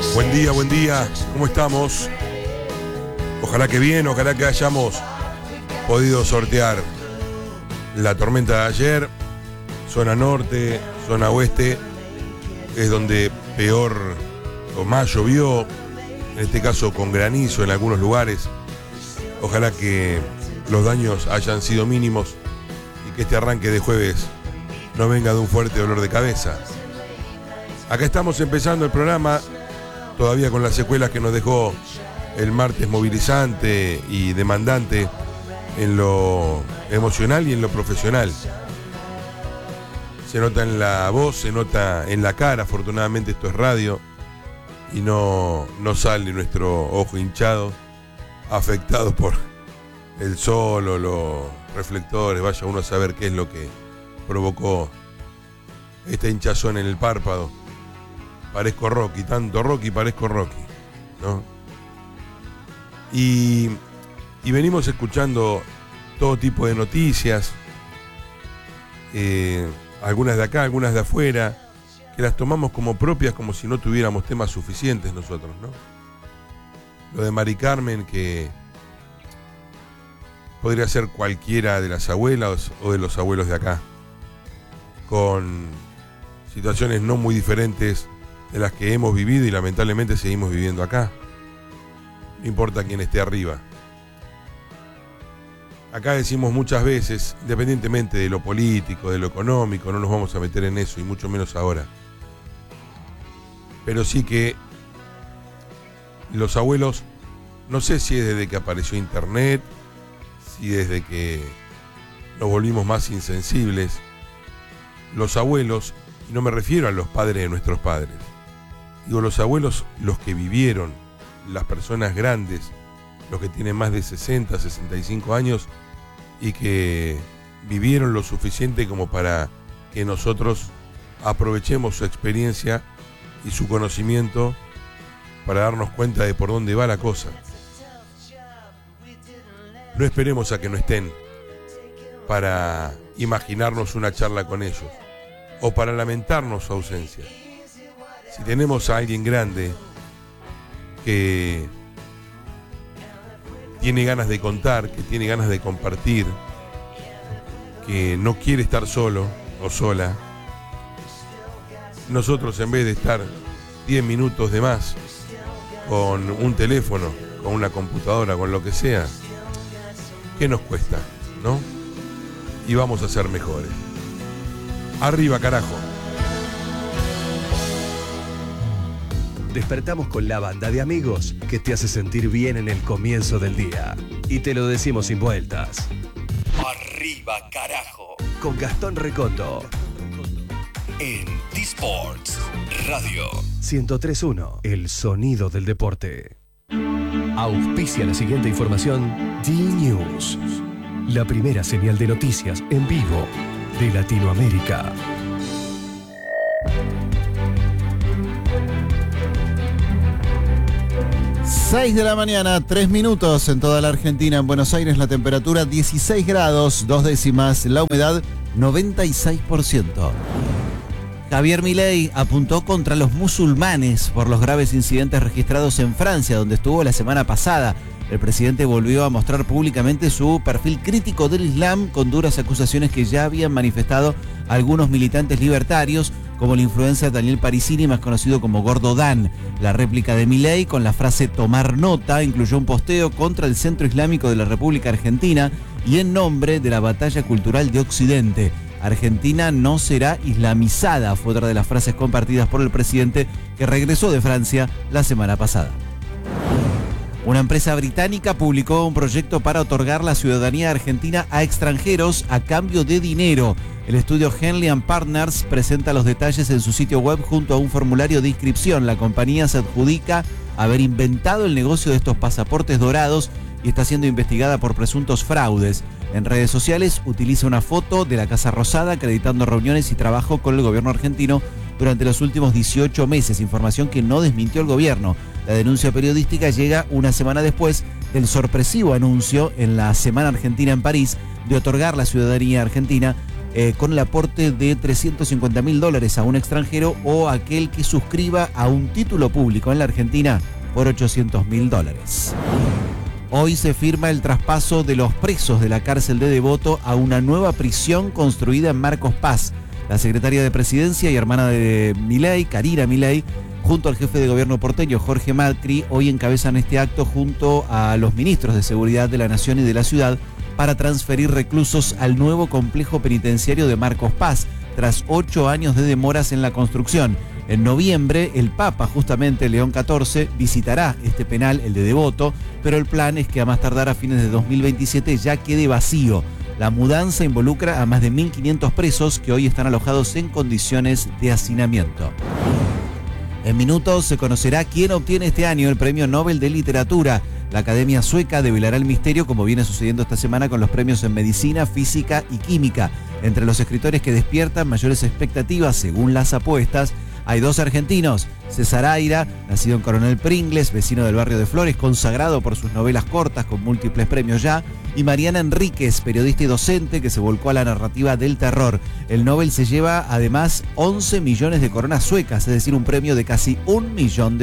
Buen día, ¿cómo estamos? Ojalá que bien, ojalá que hayamos podido sortear la tormenta de ayer. Zona norte, zona oeste, es donde peor o más llovió, en este caso con granizo en algunos lugares. Ojalá que los daños hayan sido mínimos y que este arranque de jueves no venga de un fuerte dolor de cabeza. Acá estamos empezando el programa, todavía con las secuelas que nos dejó el martes movilizante y demandante en lo emocional y en lo profesional. Se nota en la voz, se nota en la cara, afortunadamente esto es radio y no sale nuestro ojo hinchado, afectado por el sol o los reflectores, vaya uno a saber qué es lo que provocó esta hinchazón en el párpado. Parezco Rocky, tanto Rocky, parezco Rocky, ¿no? Y venimos escuchando todo tipo de noticias, algunas de acá, algunas de afuera, que las tomamos como propias, como si no tuviéramos temas suficientes nosotros, ¿no? Lo de Mari Carmen, que podría ser cualquiera de las abuelas o de los abuelos de acá, con situaciones no muy diferentes de las que hemos vivido y lamentablemente seguimos viviendo acá. No importa quién esté arriba. Acá decimos muchas veces, independientemente de lo político, de lo económico, no nos vamos a meter en eso y mucho menos ahora. Pero sí que los abuelos, no sé si es desde que apareció internet, si desde que nos volvimos más insensibles, los abuelos, y no me refiero a los padres de nuestros padres, digo los abuelos, los que vivieron, las personas grandes, los que tienen más de 60, 65 años y que vivieron lo suficiente como para que nosotros aprovechemos su experiencia y su conocimiento para darnos cuenta de por dónde va la cosa. No esperemos a que no estén para imaginarnos una charla con ellos o para lamentarnos su ausencia. Si tenemos a alguien grande que tiene ganas de contar, que tiene ganas de compartir, que no quiere estar solo o sola, nosotros en vez de estar 10 minutos de más con un teléfono, con una computadora, con lo que sea, ¿qué nos cuesta, no? Y vamos a ser mejores. Arriba, carajo. Despertamos con la banda de amigos que te hace sentir bien en el comienzo del día. Y te lo decimos sin vueltas. Arriba, carajo. Con Gastón Recondo. En T-Sports Radio 103.1, el sonido del deporte. Auspicia la siguiente información D-News, la primera señal de noticias en vivo de Latinoamérica. Seis de la mañana, 3 minutos en toda la Argentina. En Buenos Aires la temperatura 16 grados, 2 décimas, la humedad 96%. Javier Milei apuntó contra los musulmanes por los graves incidentes registrados en Francia, donde estuvo la semana pasada. El presidente volvió a mostrar públicamente su perfil crítico del Islam, con duras acusaciones que ya habían manifestado algunos militantes libertarios, como el influencer Daniel Parisini, más conocido como Gordo Dan. La réplica de Milei, con la frase "tomar nota", incluyó un posteo contra el Centro Islámico de la República Argentina y en nombre de la batalla cultural de Occidente. Argentina no será islamizada, fue otra de las frases compartidas por el presidente, que regresó de Francia la semana pasada. Una empresa británica publicó un proyecto para otorgar la ciudadanía argentina a extranjeros a cambio de dinero. El estudio Henley & Partners presenta los detalles en su sitio web junto a un formulario de inscripción. La compañía se adjudica haber inventado el negocio de estos pasaportes dorados y está siendo investigada por presuntos fraudes. En redes sociales utiliza una foto de la Casa Rosada acreditando reuniones y trabajo con el gobierno argentino durante los últimos 18 meses, información que no desmintió el gobierno. La denuncia periodística llega una semana después del sorpresivo anuncio en la Semana Argentina en París de otorgar la ciudadanía argentina con el aporte de $350.000 a un extranjero o aquel que suscriba a un título público en la Argentina por $800.000. Hoy se firma el traspaso de los presos de la cárcel de Devoto a una nueva prisión construida en Marcos Paz. La secretaria de Presidencia y hermana de Milei, Karina Milei, junto al jefe de gobierno porteño, Jorge Macri, hoy encabezan este acto junto a los ministros de Seguridad de la Nación y de la Ciudad para transferir reclusos al nuevo complejo penitenciario de Marcos Paz, tras 8 años de demoras en la construcción. En noviembre, el Papa, justamente León XIV, visitará este penal, el de Devoto, pero el plan es que a más tardar a fines de 2027 ya quede vacío. La mudanza involucra a más de 1.500 presos que hoy están alojados en condiciones de hacinamiento. En minutos se conocerá quién obtiene este año el Premio Nobel de Literatura. La Academia Sueca develará el misterio, como viene sucediendo esta semana con los premios en Medicina, Física y Química. Entre los escritores que despiertan mayores expectativas según las apuestas, hay 2 argentinos: César Aira, nacido en Coronel Pringles, vecino del barrio de Flores, consagrado por sus novelas cortas con múltiples premios ya, y Mariana Enríquez, periodista y docente que se volcó a la narrativa del terror. El Nobel se lleva además 11 millones de coronas suecas, es decir, un premio de casi $1 millón.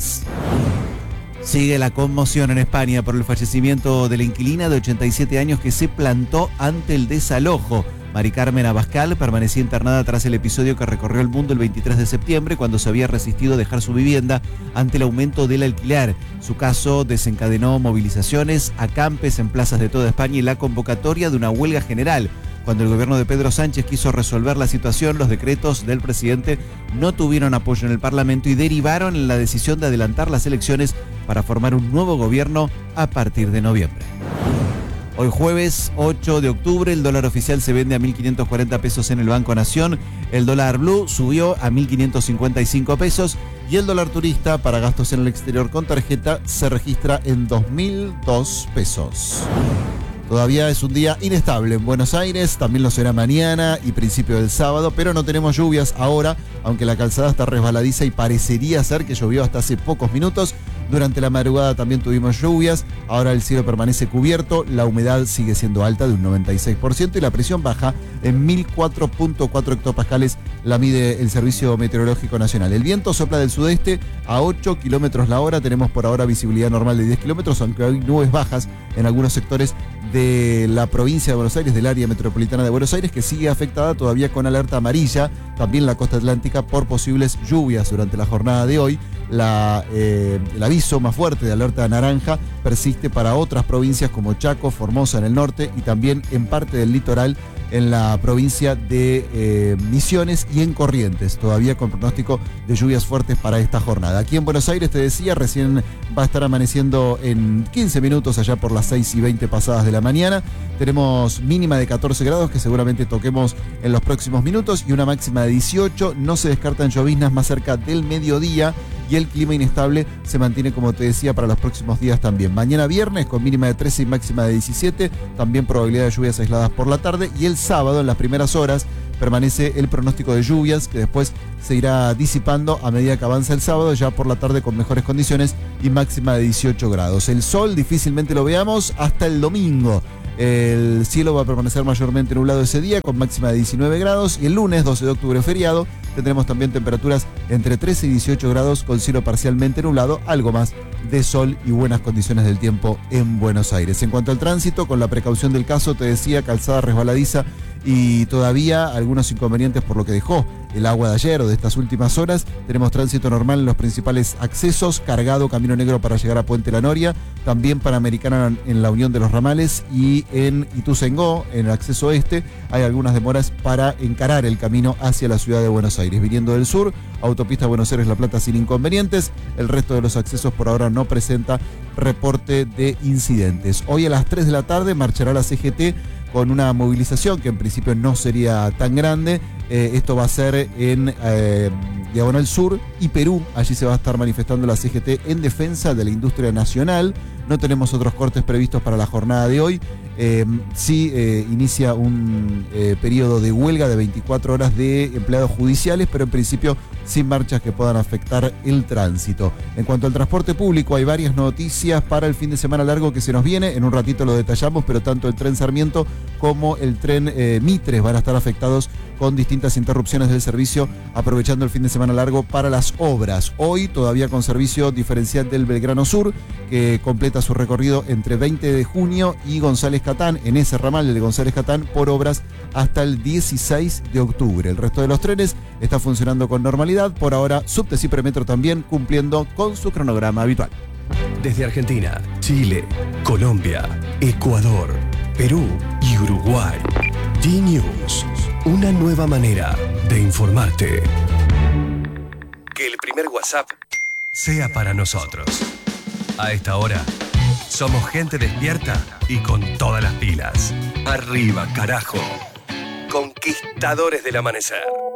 Sigue la conmoción en España por el fallecimiento de la inquilina de 87 años que se plantó ante el desalojo. Mari Carmen Abascal permanecía internada tras el episodio que recorrió el mundo el 23 de septiembre, cuando se había resistido a dejar su vivienda ante el aumento del alquiler. Su caso desencadenó movilizaciones, acampes en plazas de toda España y la convocatoria de una huelga general. Cuando el gobierno de Pedro Sánchez quiso resolver la situación, los decretos del presidente no tuvieron apoyo en el Parlamento y derivaron en la decisión de adelantar las elecciones para formar un nuevo gobierno a partir de noviembre. Hoy jueves 8 de octubre el dólar oficial se vende a 1.540 pesos en el Banco Nación, el dólar blue subió a 1.555 pesos y el dólar turista para gastos en el exterior con tarjeta se registra en 2.002 pesos. Todavía es un día inestable en Buenos Aires, también lo será mañana y principio del sábado, pero no tenemos lluvias ahora, aunque la calzada está resbaladiza y parecería ser que llovió hasta hace pocos minutos. Durante la madrugada también tuvimos lluvias, ahora el cielo permanece cubierto, la humedad sigue siendo alta de un 96% y la presión baja en 1004.4 hectopascales, la mide el Servicio Meteorológico Nacional. El viento sopla del sudeste a 8 kilómetros la hora, tenemos por ahora visibilidad normal de 10 kilómetros, aunque hay nubes bajas en algunos sectores de la provincia de Buenos Aires, del área metropolitana de Buenos Aires, que sigue afectada todavía con alerta amarilla, también la costa atlántica por posibles lluvias durante la jornada de hoy. El aviso más fuerte de alerta naranja persiste para otras provincias como Chaco, Formosa en el norte y también en parte del litoral en la provincia de Misiones y en Corrientes, todavía con pronóstico de lluvias fuertes para esta jornada. Aquí en Buenos Aires, te decía, recién va a estar amaneciendo en 15 minutos, allá por las 6:20 pasadas de la mañana. Tenemos mínima de 14 grados que seguramente toquemos en los próximos minutos y una máxima de 18. No se descartan lloviznas más cerca del mediodía y el clima inestable se mantiene, como te decía, para los próximos días también. Mañana viernes con mínima de 13 y máxima de 17, también probabilidad de lluvias aisladas por la tarde, y el sábado en las primeras horas permanece el pronóstico de lluvias que después se irá disipando a medida que avanza el sábado, ya por la tarde con mejores condiciones y máxima de 18 grados. El sol difícilmente lo veamos hasta el domingo. El cielo va a permanecer mayormente nublado ese día con máxima de 19 grados y el lunes 12 de octubre feriado tendremos también temperaturas entre 13 y 18 grados con cielo parcialmente nublado, algo más de sol y buenas condiciones del tiempo en Buenos Aires. En cuanto al tránsito, con la precaución del caso, te decía, calzada resbaladiza y todavía algunos inconvenientes por lo que dejó el agua de ayer o de estas últimas horas. Tenemos tránsito normal en los principales accesos, cargado Camino Negro para llegar a Puente La Noria, también Panamericana en la Unión de los Ramales y en Ituzaingó, en el acceso este, hay algunas demoras para encarar el camino hacia la ciudad de Buenos Aires. Viniendo del sur, autopista Buenos Aires-La Plata sin inconvenientes, el resto de los accesos por ahora no presenta reporte de incidentes. Hoy a las 3 de la tarde marchará la CGT con una movilización que en principio no sería tan grande. Esto va a ser en Diagonal Sur y Perú. Allí se va a estar manifestando la CGT en defensa de la industria nacional. No tenemos otros cortes previstos para la jornada de hoy. Sí inicia un periodo de huelga de 24 horas de empleados judiciales, pero en principio sin marchas que puedan afectar el tránsito. En cuanto al transporte público, hay varias noticias para el fin de semana largo que se nos viene. En un ratito lo detallamos, pero tanto el tren Sarmiento como el tren Mitres van a estar afectados con distintas interrupciones del servicio, aprovechando el fin de semana largo para las obras. Hoy todavía con servicio diferencial del Belgrano Sur, que completa su recorrido entre 20 de junio y González Catán, en ese ramal de González Catán, por obras hasta el 16 de octubre. El resto de los trenes está funcionando con normalidad. Por ahora, Subte y Premetro también cumpliendo con su cronograma habitual. Desde Argentina, Chile, Colombia, Ecuador, Perú y Uruguay. D-News, una nueva manera de informarte. Que el primer WhatsApp sea para nosotros. A esta hora, somos gente despierta y con todas las pilas. Arriba, carajo. Conquistadores del amanecer.